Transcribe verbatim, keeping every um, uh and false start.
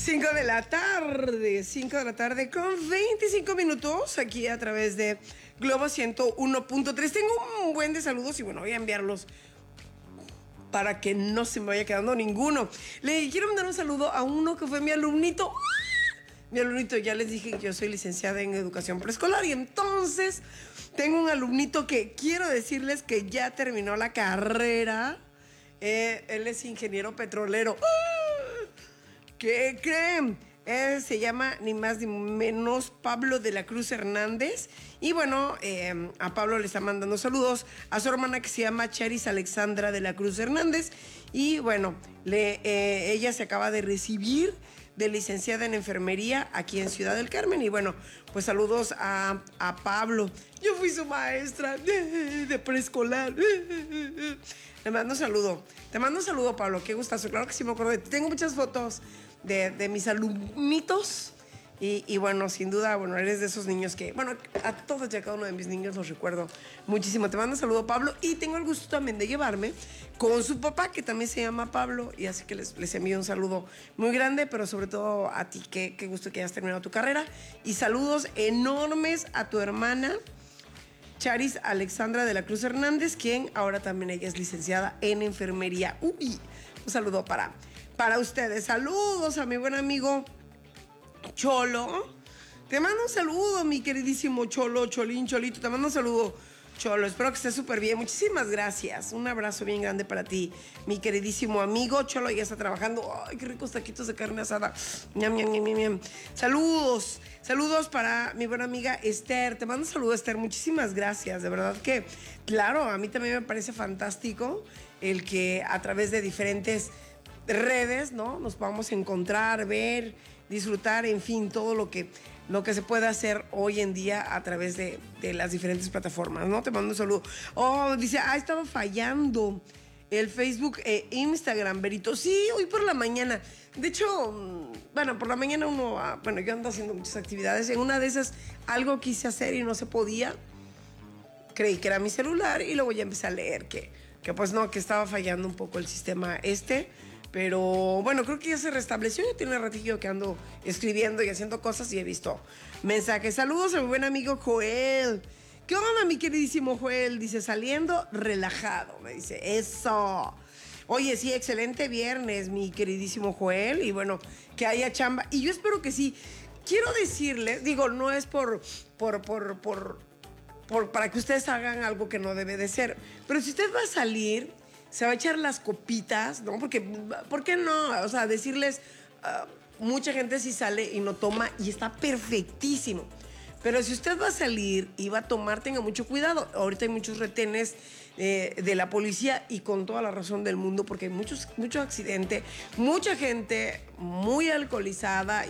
cinco de la tarde, cinco de la tarde con veinticinco minutos aquí a través de Globo ciento uno punto tres. Tengo un buen de saludos y bueno, voy a enviarlos para que no se me vaya quedando ninguno. Le quiero mandar un saludo a uno que fue mi alumnito. Mi alumnito, ya les dije que yo soy licenciada en educación preescolar y entonces tengo un alumnito que quiero decirles que ya terminó la carrera. Eh, él es ingeniero petrolero. ¿Qué creen? Él se llama ni más ni menos Pablo de la Cruz Hernández. Y bueno, eh, a Pablo le está mandando saludos a su hermana que se llama Charis Alexandra de la Cruz Hernández. Y bueno, le, eh, ella se acaba de recibir de licenciada en enfermería aquí en Ciudad del Carmen. Y bueno, pues saludos a, a Pablo. Yo fui su maestra de, de preescolar. Le mando un saludo. Te mando un saludo, Pablo. Qué gustazo. Claro que sí me acuerdo de ti. Tengo muchas fotos de, de mis alumnitos. Y, y bueno, sin duda, bueno, eres de esos niños que, bueno, a todos y a cada uno de mis niños los recuerdo muchísimo. Te mando un saludo, Pablo. Y tengo el gusto también de llevarme con su papá, que también se llama Pablo. Y así que les, les envío un saludo muy grande, pero sobre todo a ti. Qué, qué gusto que hayas terminado tu carrera. Y saludos enormes a tu hermana, Charis Alexandra de la Cruz Hernández, quien ahora también ella es licenciada en enfermería. Uy, un saludo para, para ustedes. Saludos a mi buen amigo Cholo. Te mando un saludo, mi queridísimo Cholo, Cholín, Cholito. Te mando un saludo, Cholo. Espero que estés súper bien. Muchísimas gracias. Un abrazo bien grande para ti, mi queridísimo amigo. Cholo ya está trabajando. Ay, qué ricos taquitos de carne asada. Ñam, ñam, ñam, ñam. Saludos. Saludos para mi buena amiga Esther. Te mando un saludo, Esther. Muchísimas gracias. De verdad que, claro, a mí también me parece fantástico el que a través de diferentes redes, ¿no?, nos podamos encontrar, ver, disfrutar, en fin, todo lo que, lo que se puede hacer hoy en día a través de, de las diferentes plataformas, ¿no? Te mando un saludo. Oh, dice, ah, estaba fallando el Facebook e Instagram, Berito. Sí, hoy por la mañana. De hecho, bueno, por la mañana uno, ah, bueno, yo ando haciendo muchas actividades. En una de esas algo quise hacer y no se podía. Creí que era mi celular y luego ya empecé a leer que, que pues no, que estaba fallando un poco el sistema este. Pero bueno, creo que ya se restableció. Ya tiene un ratillo que ando escribiendo y haciendo cosas y he visto mensajes. Saludos a mi buen amigo Joel. ¿Qué onda, mi queridísimo Joel? Dice, saliendo relajado. Me dice, eso. Oye, sí, excelente viernes, mi queridísimo Joel. Y bueno, que haya chamba. Y yo espero que sí. Quiero decirle, digo, no es por, por, por, por, por, para que ustedes hagan algo que no debe de ser. Pero si usted va a salir, se va a echar las copitas, ¿no? Porque, ¿por qué no? O sea, decirles, uh, mucha gente sí sale y no toma y está perfectísimo. Pero si usted va a salir y va a tomar, tenga mucho cuidado. Ahorita hay muchos retenes eh, de la policía y con toda la razón del mundo porque hay muchos, mucho accidente, mucha gente muy alcoholizada.